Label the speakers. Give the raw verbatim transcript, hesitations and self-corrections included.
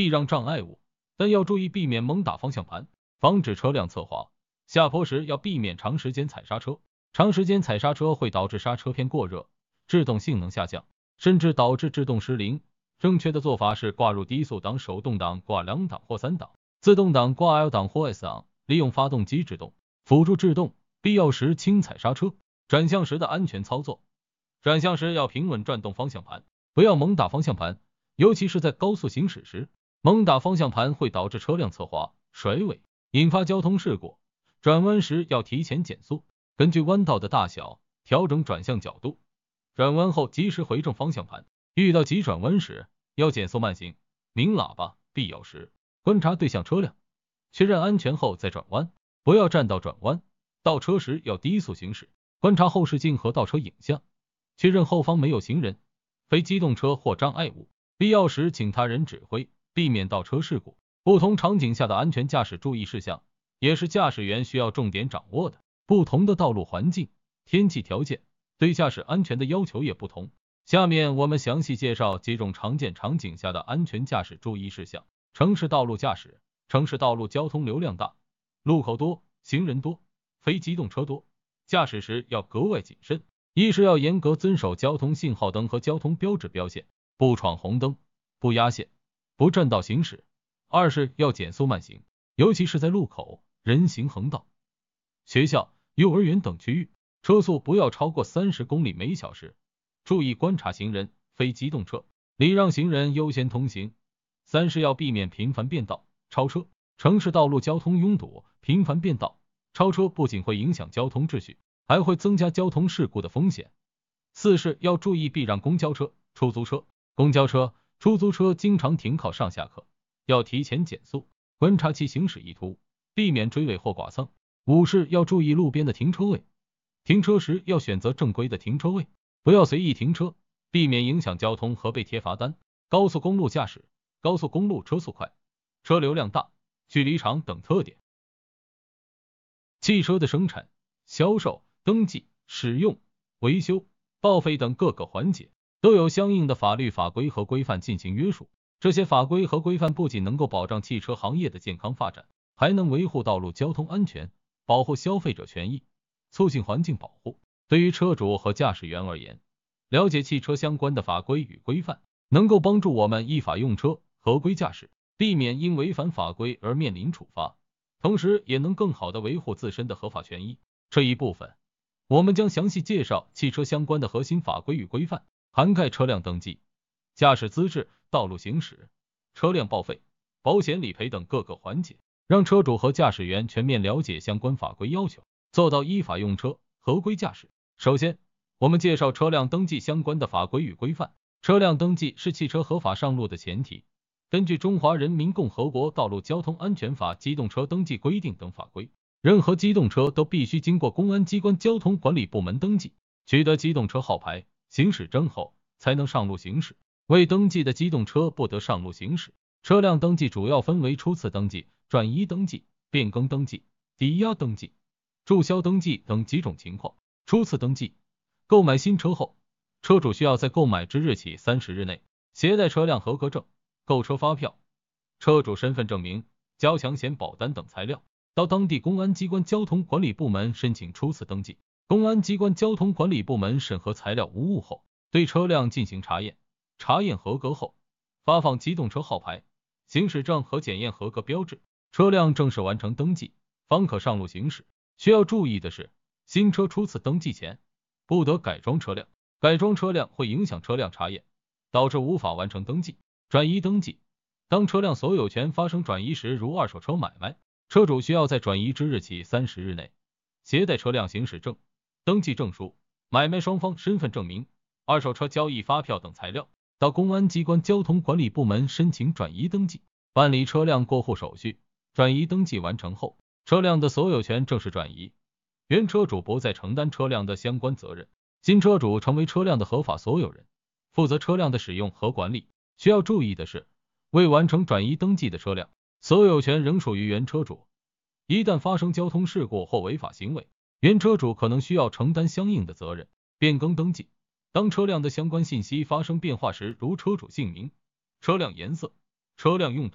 Speaker 1: 避让障碍物，但要注意避免猛打方向盘，防止车辆侧滑。下坡时要避免长时间踩刹车，长时间踩刹车会导致刹车片过热，制动性能下降，甚至导致制动失灵。正确的做法是挂入低速档、手动挡挂两档或三档，自动挡挂 L 档或 S 档，利用发动机制动，辅助制动，必要时轻踩刹车。转向时的安全操作，转向时要平稳转动方向盘，不要猛打方向盘，尤其是在高速行驶时，猛打方向盘会导致车辆侧滑、甩尾，引发交通事故。转弯时要提前减速，根据弯道的大小调整转向角度，转弯后及时回正方向盘。遇到急转弯时要减速慢行，鸣喇叭，必要时观察对向车辆，确认安全后再转弯，不要占道转弯。倒车时要低速行驶，观察后视镜和倒车影像，确认后方没有行人、非机动车或障碍物，必要时请他人指挥，避免倒车事故。不同场景下的安全驾驶注意事项也是驾驶员需要重点掌握的。不同的道路环境、天气条件对驾驶安全的要求也不同。下面我们详细介绍几种常见场景下的安全驾驶注意事项。城市道路驾驶，城市道路交通流量大，路口多，行人多，非机动车多，驾驶时要格外谨慎。一是要严格遵守交通信号灯和交通标志标线，不闯红灯，不压线，不占道行驶。二是要减速慢行，尤其是在路口、人行横道、学校、幼儿园等区域，车速不要超过三十公里每小时。注意观察行人、非机动车，礼让行人优先通行。三是要避免频繁变道、超车。城市道路交通拥堵，频繁变道、超车不仅会影响交通秩序，还会增加交通事故的风险。四是要注意避让公交车、出租车。公交车、出租车经常停靠上下客，要提前减速，观察其行驶意图，避免追尾或剐蹭。五是要注意路边的停车位，停车时要选择正规的停车位，不要随意停车，避免影响交通和被贴罚单。高速公路驾驶，高速公路车速快，车流量大，距离长等特点。汽车的生产、销售、登记、使用、维修、报废等各个环节都有相应的法律法规和规范进行约束。这些法规和规范不仅能够保障汽车行业的健康发展，还能维护道路交通安全，保护消费者权益，促进环境保护。对于车主和驾驶员而言，了解汽车相关的法规与规范，能够帮助我们依法用车、合规驾驶，避免因违反法规而面临处罚，同时也能更好地维护自身的合法权益。这一部分，我们将详细介绍汽车相关的核心法规与规范，涵盖车辆登记、驾驶资质、道路行驶、车辆报废、保险理赔等各个环节，让车主和驾驶员全面了解相关法规要求，做到依法用车、合规驾驶。首先，我们介绍车辆登记相关的法规与规范。车辆登记是汽车合法上路的前提。根据《中华人民共和国道路交通安全法》机动车登记规定等法规，任何机动车都必须经过公安机关交通管理部门登记，取得机动车号牌、行驶证后才能上路行驶。未登记的机动车不得上路行驶。车辆登记主要分为初次登记、转移登记、变更登记、抵押登记、注销登记等几种情况。初次登记，购买新车后，车主需要在购买之日起三十日内携带车辆合格证、购车发票、车主身份证明、交强险保单等材料，到当地公安机关交通管理部门申请初次登记。公安机关交通管理部门审核材料无误后，对车辆进行查验，查验合格后，发放机动车号牌、行驶证和检验合格标志，车辆正式完成登记，方可上路行驶。需要注意的是，新车初次登记前不得改装车辆，改装车辆会影响车辆查验，导致无法完成登记。转移登记，当车辆所有权发生转移时，如二手车买卖，车主需要在转移之日起三十日内携带车辆行驶证、登记证书、买卖双方身份证明、二手车交易发票等材料，到公安机关交通管理部门申请转移登记，办理车辆过户手续。转移登记完成后，车辆的所有权正式转移，原车主不再承担车辆的相关责任，新车主成为车辆的合法所有人，负责车辆的使用和管理。需要注意的是，未完成转移登记的车辆，所有权仍属于原车主，一旦发生交通事故或违法行为，原车主可能需要承担相应的责任。变更登记，当车辆的相关信息发生变化时，如车主姓名、车辆颜色、车辆用途、